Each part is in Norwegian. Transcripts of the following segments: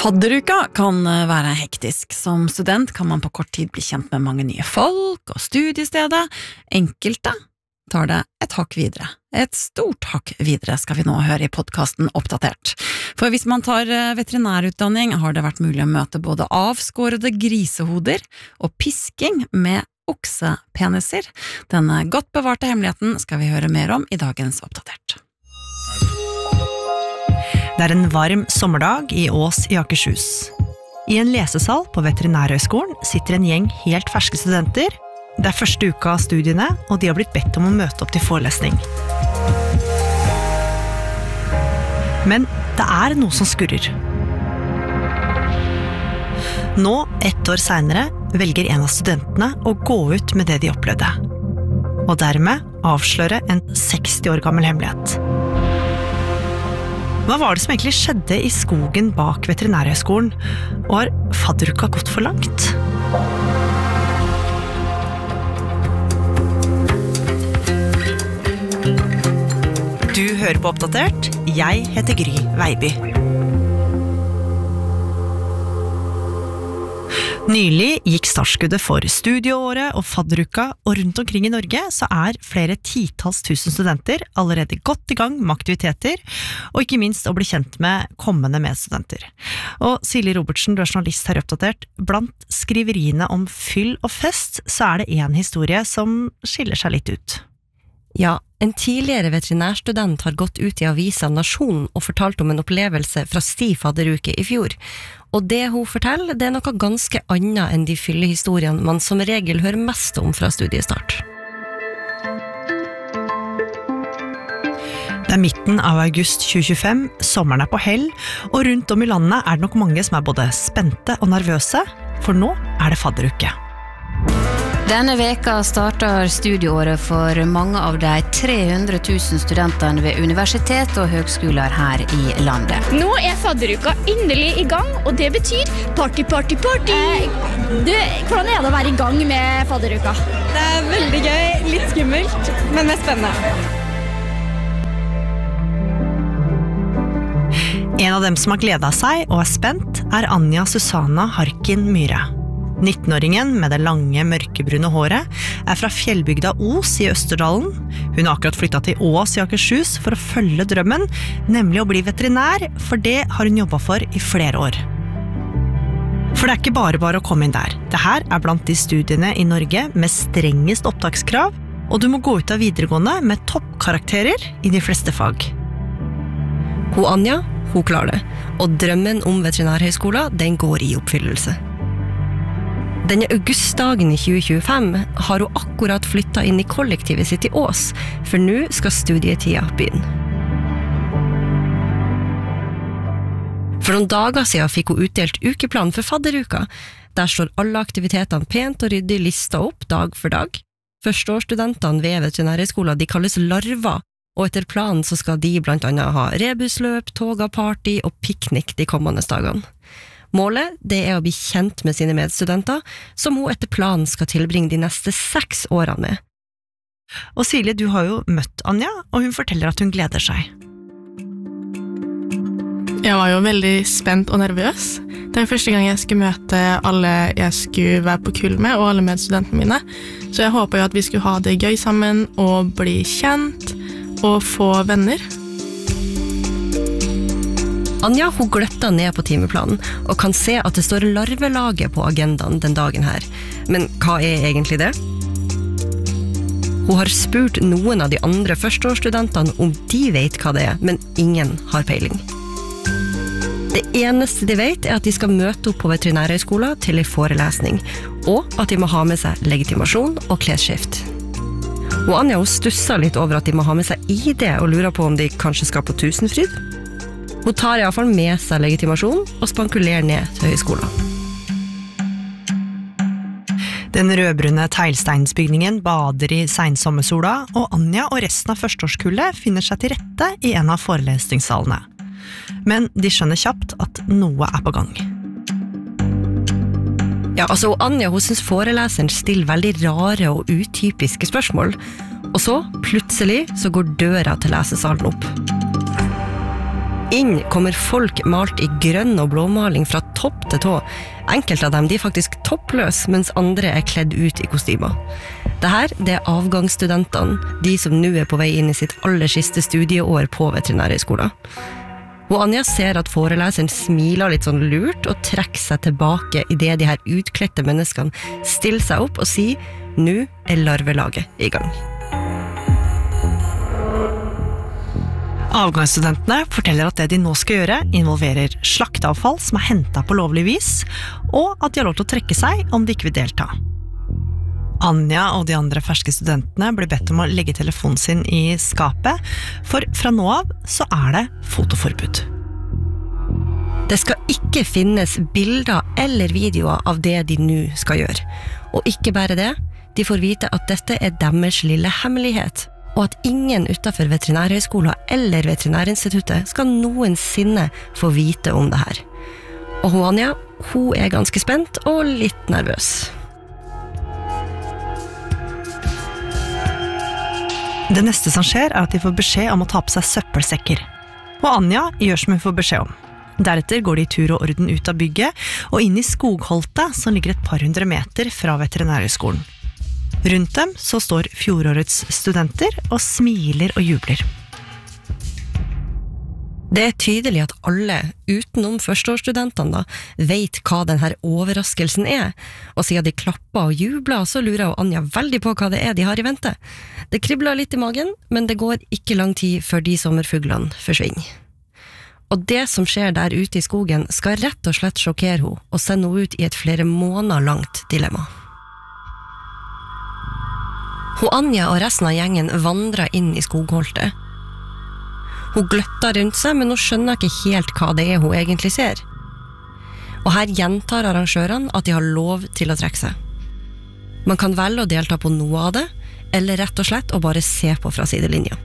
Fadderuka kan være hektisk. Som student kan man på kort tid bli kjent med mange nye folk og studiestedet. Enkelte tar det et hakk videre. Et stort hakk videre skal vi nå høre i podcasten Oppdatert. For hvis man tar veterinærutdanning, har det vært mulig å møte både avskårede grisehoder og pisking med oksepeniser. Denne godt bevarte hemmeligheten skal vi høre mer om i dagens Oppdatert. Det en varm sommerdag i Ås i Akershus. I en lesesal på Veterinærhøgskolen sitter en gjeng helt ferske studenter. Det første uka av studiene, og de har blitt bedt om å møte opp til forelesning. Men det noe som skurrer. Nå, 1 år senere, velger en av studentene å gå ut med det de opplevde. Og dermed avsløre en 60 år gammel hemmelighet. Hva var det som egentlig skjedde i skogen bak Veterinærhøgskolen? Og har fadderuka gått for langt? Du hører på Oppdatert. Jeg heter Gry Veiby. Nylig gikk startskuddet for studieåret og fadderuka, og rundt omkring i Norge så flere titalls tusen studenter allerede godt i gang med aktiviteter, og ikke minst å bli kjent med kommende medstudenter. Og Silje Robertsen, du journalist her i Oppdatert. Blant skriveriene om fyll og fest så det en historie som skiller seg litt ut. Ja, en tidligere veterinærstudent har gått ut i avisen Nasjonen og fortalt om en opplevelse fra si fadderuke i fjor. Og det hun forteller, det noe ganske annet enn de fyllehistoriene man som regel hører mest om fra studiestart. Det midten av august 2025, sommeren på hell, og rundt om i landet det nok mange som både spente og nervøse, for nå det fadderuke. Denne veka starter studieåret for mange av de 300 000 studentene ved universitet og høgskoler her i landet. Nå fadderuka endelig i gang, og det betyr party, party, party! Hvordan det å være i gang med fadderuka? Det veldig gøy, litt skummelt, men mest spennende. En av dem som har gledet seg og spent Anja Susanna Harkin Myhre. 19-åringen med det lange, mørkebrune håret fra fjellbygda Os i Østerdalen. Hun har akkurat flyttet til Ås i Akershus for å følge drømmen, nemlig å bli veterinær, for det har hun jobbet for i flere år. For det ikke bare å komme inn der. Det her blant de studiene i Norge med strengest opptakskrav, og du må gå ut av videregående med toppkarakterer i de fleste fag. Anja, hun klarer det, og drømmen om veterinærhøgskolen, den går i oppfyllelse. Denne augustdagen i 2025 har hun akkurat flyttet inn i kollektivet sitt i Ås, for nå skal studietida begynne. For noen dager siden fikk hun utdelt ukeplan for fadderuka. Der står alle aktivitetene pent og ryddig listet opp dag for dag. Førsteårsstudentene ved veterinærhøgskolen, de kalles larver, og etter planen så skal de blant annet ha rebusløp, togaparty og piknik de kommende dagene. Målet, det å bli kjent med sine medstudenter, som hun etter planen skal tilbringe de neste 6 årene med. Og Silje, du har jo møtt Anja, og hun forteller at hun gleder seg. Jeg var jo veldig spent og nervøs. Det første gang jeg skulle møte alle jeg skulle være på kull med, og alle medstudentene mine. Så jeg håper jo at vi skulle ha det gøy sammen, og bli kjent, og få venner. Anja, hun gløtter ned på timeplanen, og kan se at det står larvelaget på agendaen den dagen her. Men hva egentlig det? Hun har spurt noen av de andre førsteårsstudentene om de vet hva det men ingen har peiling. Det eneste de vet at de skal møte opp på veterinærhøgskolen til en forelesning, og at de må ha med seg legitimasjon og klesskift. Anja, hun stusser litt over at de må ha med seg ID og lurer på om de kanskje skal på Tusenfryd. Hun tar i hvert fall med seg legitimasjon og spankulerer ned til høyskolen. Den rødbrune teglsteinsbygningen bader i sensommersola, og Anja og resten av førsteårskullet finner seg til rette i en av forelesningssalene. Men de skjønner kjapt at noe på gang. Ja, altså Anja, hun synes foreleseren stiller veldig rare og utypiske spørsmål, og så, plutselig, så går døra til lesesalen opp. Inn kommer folk malt i grønn og blåmaling fra topp til tå. Enkelte av dem de er faktisk toppløs, mens andre er kledd ut i kostymer. Dette det er avgangsstudentene, de som nå er på vei inn i sitt aller siste studieår på veterinærhøgskolen. Og Anja ser at foreleseren smiler litt sånn lurt og trekker seg tilbake i det de her utkledte menneskene stiller seg opp og sier «Nå er larvelaget i gang». Avgangsstudentene forteller at det de nå skal gjøre involverer slakteavfall som er hentet på lovlig vis, og at de har lov til å trekke seg om de ikke vil delta. Anja og de andre ferske studentene blir bedt om å legge telefonen sin i skapet, for fra nå av så er det fotoforbud. Det skal ikke finnes bilder eller videoer av det de nå skal gjøre. Og ikke bare det, de får vite at dette er deres lille hemmelighet, og at ingen utenfor veterinærhøgskolen eller veterinærinstituttet skal noensinne få vite om det her. Og Anja, hun er ganske spent og litt nervøs. Det neste som skjer er at de får beskjed om å ta på seg søppelsekker. Og Anja gjør som hun får beskjed om. Deretter går de i tur og orden ut av bygget og inn i skogholtet som ligger et par hundre meter fra veterinærhøgskolen. Rundt dem så står fjorårets studenter og smiler og jubler. Det er tydelig at alle, utenom førsteårsstudentene da, vet hva denne overraskelsen er, og siden de klapper og jubler, så lurer Anja veldig på hva det er de har i vente. Det kribler litt i magen, men det går ikke lang tid før de sommerfuglene forsvinner. Og det som skjer der ute i skogen skal rett og slett sjokkere henne og sende henne ut i et flere måneder langt dilemma. Anja og resten av gjengen vandrer inn i skogholtet. Hun gløtter rundt seg, men hun skjønner ikke helt hva det er hun egentlig ser. Og her gjentar arrangørene at de har lov til å trekke seg. Man kan velge å delta på noe av det, eller rett og slett å bare se på fra sidelinja.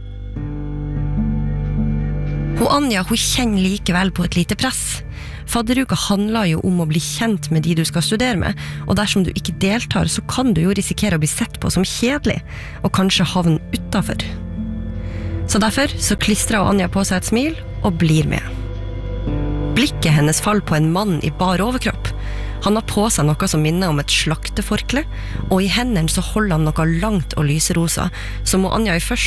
Anja kjenner likevel på et lite press. Fadderuka handler jo om å bli kjent med de du skal studere med, og dersom du ikke deltar, så kan du jo risikere å bli sett på som kjedelig, og kanskje havne utenfor. Så derfor så klistrer Anja på seg et smil og blir med. Blikket hennes faller på en mann i bar overkropp. Han har på seg noe som minner om et slakteforkle, og i hendene så holder han noe langt og lyserosa, som Anja i første